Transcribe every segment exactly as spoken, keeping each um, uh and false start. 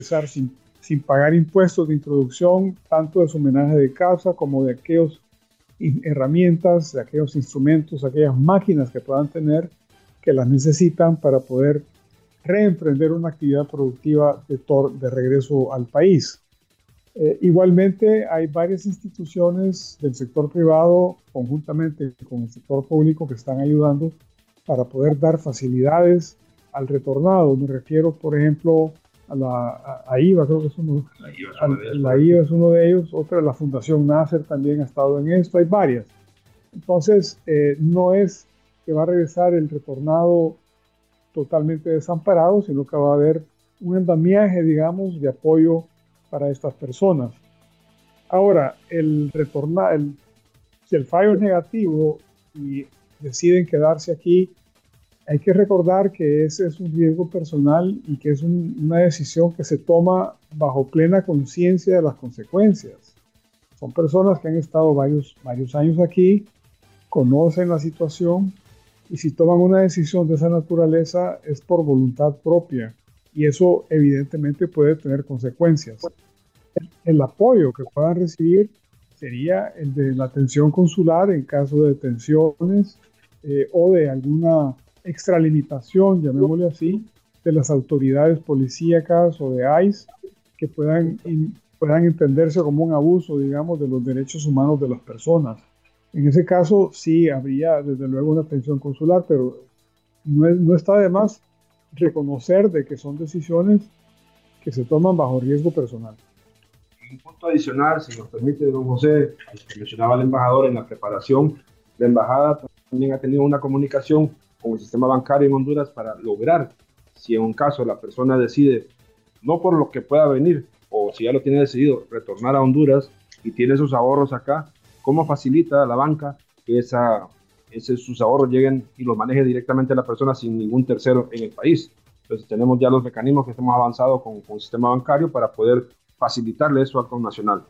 regresar sin, sin pagar impuestos de introducción, tanto de su homenaje de casa como de aquellas herramientas, de aquellos instrumentos, aquellas máquinas que puedan tener que las necesitan para poder reemprender una actividad productiva de, de regreso al país. Eh, igualmente, hay varias instituciones del sector privado, conjuntamente con el sector público, que están ayudando para poder dar facilidades al retornado. Me refiero, por ejemplo, a la a, a I V A, creo que es uno, la I V A es uno de ellos. La I V A es uno de ellos. Otra, la Fundación Nasser también ha estado en esto. Hay varias. Entonces, eh, no es que va a regresar el retornado totalmente desamparado, sino que va a haber un andamiaje, digamos, de apoyo para estas personas. Ahora, el retornar, el, si el fallo es negativo y deciden quedarse aquí, hay que recordar que ese es un riesgo personal y que es un, una decisión que se toma bajo plena conciencia de las consecuencias. Son personas que han estado varios, varios años aquí, conocen la situación, y si toman una decisión de esa naturaleza es por voluntad propia, y eso evidentemente puede tener consecuencias. El, el apoyo que puedan recibir sería el de la atención consular en caso de detenciones eh, o de alguna extralimitación, llamémosle así, de las autoridades policíacas o de I C E que puedan, in, puedan entenderse como un abuso, digamos, de los derechos humanos de las personas. En ese caso sí habría desde luego una atención consular, pero no, es, no está de más reconocer de que son decisiones que se toman bajo riesgo personal. Un punto adicional, si nos permite, don José, que mencionaba el embajador en la preparación, la embajada también ha tenido una comunicación con el sistema bancario en Honduras para lograr, si en un caso la persona decide, no por lo que pueda venir, o si ya lo tiene decidido, retornar a Honduras y tiene sus ahorros acá, cómo facilita a la banca que esa, ese, sus ahorros lleguen y los maneje directamente a la persona sin ningún tercero en el país. Entonces tenemos ya los mecanismos que hemos avanzado con, con el sistema bancario para poder facilitarle eso al connacional.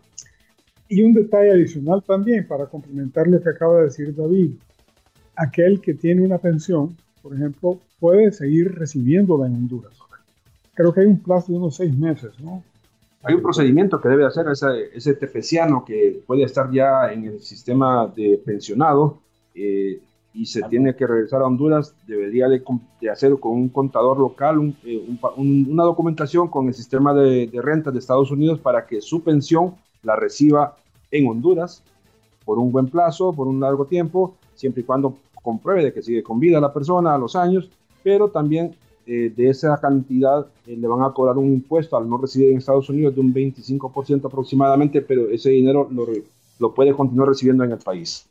Y un detalle adicional también para complementar lo que acaba de decir David. Aquel que tiene una pensión, por ejemplo, puede seguir recibiéndola en Honduras. Creo que hay un plazo de unos seis meses, ¿no? Hay un procedimiento que debe hacer ese, ese tepeciano que puede estar ya en el sistema de pensionado eh, y se tiene que regresar a Honduras, debería de, de hacer con un contador local un, un, un, una documentación con el sistema de, de rentas de Estados Unidos para que su pensión la reciba en Honduras por un buen plazo, por un largo tiempo, siempre y cuando compruebe de que sigue con vida la persona a los años, pero también eh, de esa cantidad eh, le van a cobrar un impuesto al no residir en Estados Unidos de un veinticinco por ciento aproximadamente, pero ese dinero lo, lo puede continuar recibiendo en el país.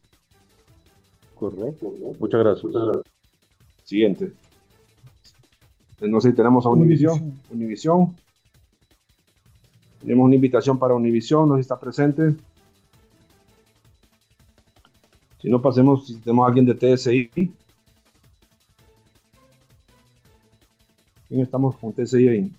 Correcto. Muchas gracias. Muchas gracias. Siguiente. No sé si tenemos a Univisión. Univisión. Tenemos una invitación para Univisión, no sé si está presente. Si no, pasemos, si tenemos a alguien de T S I. ¿Quién estamos con T S I ahí?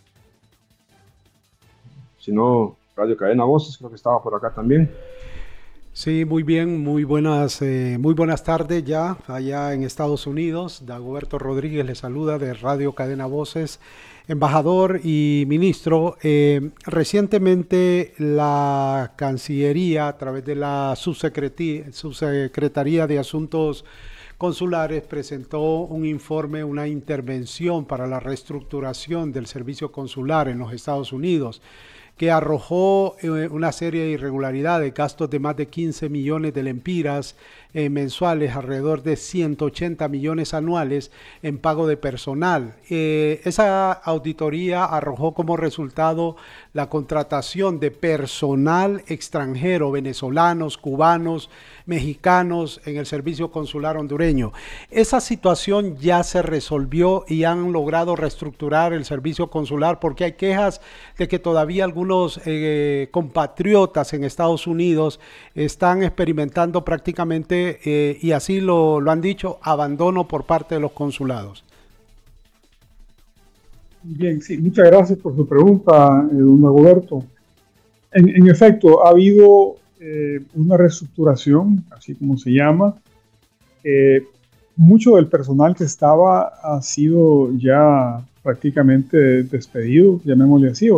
Si no, Radio Cadena Voces, creo que estaba por acá también. Sí, muy bien, muy buenas, eh, muy buenas tardes ya allá en Estados Unidos. Dagoberto Rodríguez les saluda de Radio Cadena Voces. Embajador y ministro, eh, recientemente la Cancillería, a través de la Subsecretaría de Asuntos Consulares, presentó un informe, una intervención para la reestructuración del servicio consular en los Estados Unidos, que arrojó eh, una serie de irregularidades, gastos de más de quince millones de lempiras eh, mensuales, alrededor de ciento ochenta millones anuales en pago de personal. Eh, esa auditoría arrojó como resultado la contratación de personal extranjero, venezolanos, cubanos, mexicanos en el servicio consular hondureño. Esa situación ya se resolvió y han logrado reestructurar el servicio consular, porque hay quejas de que todavía algunos eh, compatriotas en Estados Unidos están experimentando prácticamente, eh, y así lo, lo han dicho, abandono por parte de los consulados. Bien, sí, muchas gracias por su pregunta, eh, don Dagoberto. En, en efecto, ha habido eh, una reestructuración, así como se llama, eh, mucho del personal que estaba ha sido ya prácticamente despedido, llamémosle así,